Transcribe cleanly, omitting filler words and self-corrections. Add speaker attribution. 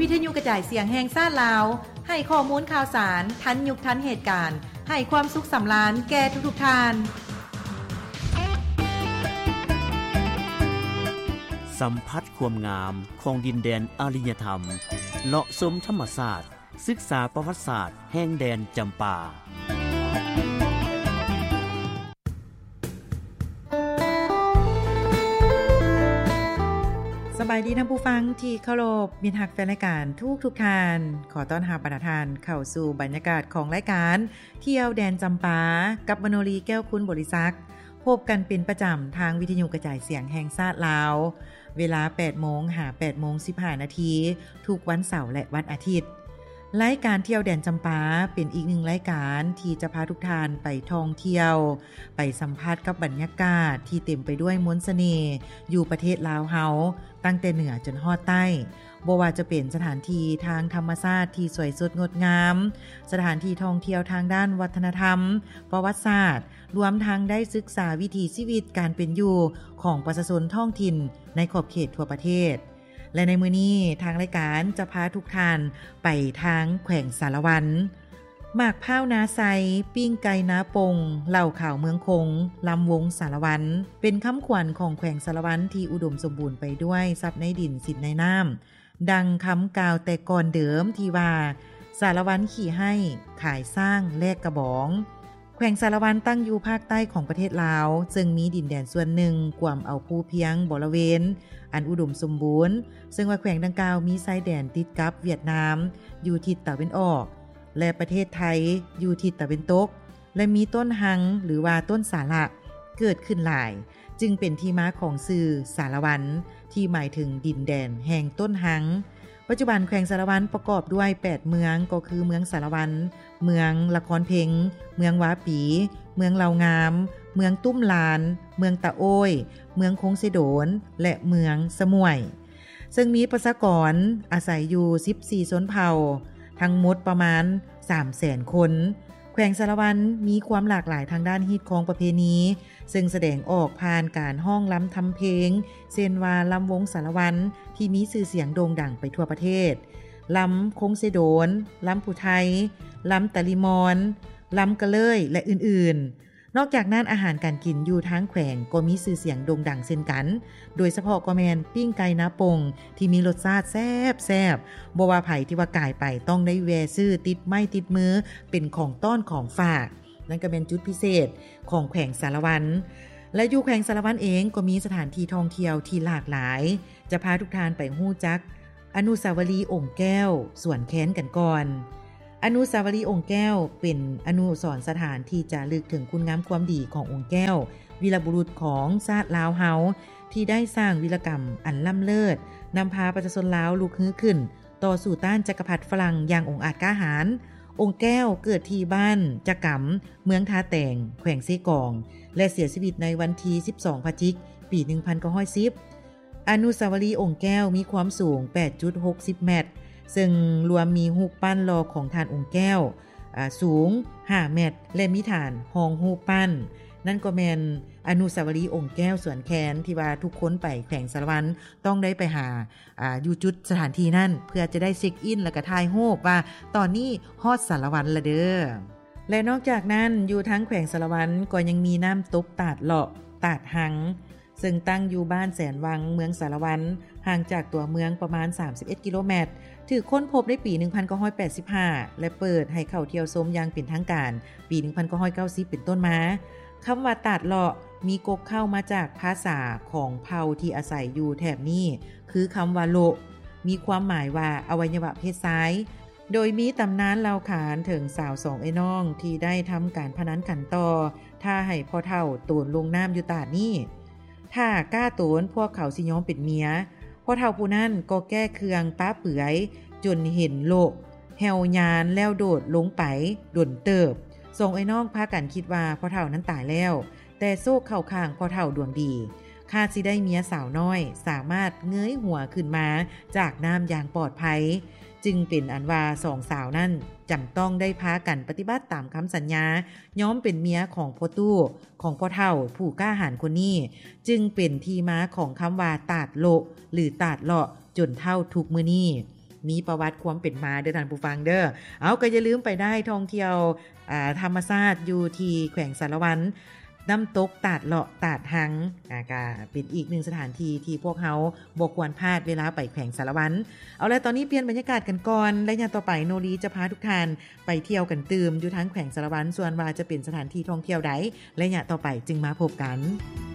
Speaker 1: ทยุกระจายเสียงแห่งชาติลาวให้ข้อมูลข่าวสารทันยุคทันเหตุการณ์ให้ความสุขสำราญแก่ทุกๆท่าน
Speaker 2: สัมผัสความงามของดินแดนอารยธรรมเลาะชมธรรมศาสตร์ศึกษาประวัติศาสตร์แห่งแดนจำปา
Speaker 1: สบายดีท่านผู้ฟังที่เคารพมิตรฮักแฟนรายการทุกท่านขอต้อนรับบรรดาท่านเข้าสู่บรรยากาศของรายการเที่ยวแดนจำปากับมโนรีแก้วคุณบริษัทพบกันเป็นประจำทางวิทยุกระจายเสียงแห่งชาติลาวเวลา 8:15 นาทีทุกวันเสาร์และวันอาทิตย์รายการเที่ยวแดนจำปาเป็นอีกหนึ่งรายการที่จะพาทุกท่านไปท่องเที่ยวไปสัมผัสกับบรรยากาศที่เต็มไปด้วยมนต์เสน่ห์อยู่ประเทศลาวเฮาตั้งแต่เหนือจนฮอดใต้บ่ว่าจะเป็นสถานที่ทางธรรมชาติที่สวยสดงดงามสถานที่ท่องเที่ยวทางด้านวัฒนธรรมประวัติศาสตร์รวมทั้งได้ศึกษาวิถีชีวิตการเป็นอยู่ของประชาชนท้องถิ่นในขอบเขตทั่วประเทศและในมื้อนี้ทางรายการจะพาทุกท่านไปทางแขวงสารวันหมากพร้าวนาไซปิ้งไก่นาปงเหล่าข่าวเมืองคงลำวงสารวันเป็นคำขวัญของแขวงสารวันที่อุดมสมบูรณ์ไปด้วยทรัพย์ในดินสินในน้ำดังคำกล่าวแต่ก่อนเดิมที่ว่าสารวันขี่ให้ขายสร้างแลกกระบองแขวงสารวันตั้งอยู่ภาคใต้ของประเทศลาวซึ่งมีดินแดนส่วนหนึ่งกวมเอาภูเพียงบริเวณอันอุดมสมบูรณ์ซึ่งว่าแขวงดังกล่าวมีชายแดนติดกับเวียดนามอยู่ทิศตะวันออกและประเทศไทยอยู่ทิศตะวันตกและมีต้นหังหรือว่าต้นสาระเกิดขึ้นหลายจึงเป็นที่มาของชื่อสารวันที่หมายถึงดินแดนแห่งต้นหังปัจจุบันแขวงสารวันประกอบด้วย8เมืองก็คือเมืองสารวันเมืองละครเพ็งเมืองวาปีเมืองเหล่างามเมืองตุ้มลานเมืองตะโอ้ยเมืองคงเสโดนและเมืองสมวยซึ่งมีประชากรอาศัยอยู่14ชนเผ่าทั้งหมดประมาณ 300,000 คนแขวงสารวันมีความหลากหลายทางด้านฮีตของประเพณีซึ่งแสดงออกผ่านการห้องล้ำทำเพลงเช่นว่าลำวงสารวันที่มีชื่อเสียงโด่งดังไปทั่วประเทศลำคงเสโดนลำผู้ไทยลำตะลิมอนลำกะเลยและอื่นๆนอกจากนั้นอาหารการกินอยู่ทางแขวงก็มีชื่อเสียงโด่งดังเช่นกันโดยเฉพาะก็แม่นปิ้งไก่นาปงที่มีรสชาติแซ่บๆบ่ว่าไผที่ว่ากายไปต้องได้แวะซื้อติดไม้ติดมือเป็นของต้อนของฝากนั่นก็เป็นจุดพิเศษของแขวงสารวันและอยู่แขวงสารวันเองก็มีสถานที่ท่องเที่ยวที่หลากหลายจะพาทุกท่านไปฮู้จักอนุสาวรีย์องค์แก้วสวนแค้นกันก่อนอนุสาวรีย์องค์แก้วเป็นอนุสรณ์สถานที่จะลึกถึงคุณงามความดีขององค์แก้ววีรบุรุษของชาติลาวเฮาที่ได้สร้างวีรกรรมอันล้ำเลิศนำพาประชาชนลาวลุกฮือขึ้นต่อสู่ต้านจักรพรรดิฝรั่งอย่างองอาจกล้าหาญองค์แก้วเกิดที่บ้านจักำเมืองทาแตงแขวงเซกองและเสียชีวิตในวันที่12พฤศจิกายนปี1910อนุสาวรีย์องค์แก้วมีความสูง 8.60 เมตรซึ่งรวมมีรูปปั้นรอของทานองค์แก้วสูง5เมตรและมีฐานห้องรูปปั้นนั่นก็แม่นอนุสาวรีย์องค์แก้วสวนแคนที่ว่าทุกคนไปแขวงสารวันต้องได้ไปหาอยู่จุดสถานที่นั่นเพื่อจะได้เช็คอินแล้วก็ถ่ายรูปว่าตอนนี้ฮอดสารวันละเด้อและนอกจากนั้นอยู่ทั้งแขวงสารวันก็ยังมีน้ำตกตาดเลาะตาดหังซึ่งตั้งอยู่บ้านแสนวังเมืองสารวันห่างจากตัวเมืองประมาณ31กิโลเมตรถือค้นพบในปี1985และเปิดให้เข้าเที่ยวชมอย่างเป็นทางการปี1990เป็นต้นมาคำว่าตาดเลาะมีกกเข้ามาจากภาษาของเผ่าที่อาศัยอยู่แถบนี้คือคำว่าโลมีความหมายว่าอวัยวะเพศซ้ายโดยมีตำนานเล่าขานถึงสาวสองไอ้น้องที่ได้ทำการพนันกันต่อถ้าให้พ่อเฒ่าโตนลงน้ำอยู่ตาดนี้ถ้ากล้าโตนพวกเขาสิยอมเป็นเมียพ่อเฒ่าผู้นั้นก็แก้เครื่องป้าเปื่อยจนเห็นโลแหวยานแล้วโดดลงไปดนเติบส่งไอ้น้องพากันคิดว่าพ่อเฒ่านั้นตายแล้วแต่โซกเข้าข้างพ่อเฒ่าดวงดีคาดสิได้เมียสาวน้อยสามารถเงยหัวขึ้นมาจากน้ำอย่างปลอดภัยจึงเป็นอันว่าสองสาวนั้นจำต้องได้พากันปฏิบัติตามคำสัญญาย้อมเป็นเมียของพ่อตู้ของพ่อเฒ่าผู้กล้าหาญคนนี้จึงเป็นที่มาของคำว่าตาดโลหรือตาดเลาะจนเท่าทุกมื้อนี้มีประวัติความเป็นมาเด้อท่านผู้ฟังเด้อเอาก็อย่าลืมไปได้ท่องเที่ยวธรรมชาติอยู่ที่แขวงสารวันน้ำตกตาดเลาะตาดหังก็เป็นอีกหนึ่งสถานที่ที่พวกเฮาบ่ควรพลาดเวลาไปแขวงสารวันเอาละตอนนี้เปลี่ยนบรรยากาศกันก่อนและอย่างต่อไปโนรีจะพาทุกท่านไปเที่ยวกันตื่มอยู่ทั้งแขวงสารวันส่วนว่าจะเป็นสถานที่ท่องเที่ยวใดและอย่างต่อไปจึงมาพบกัน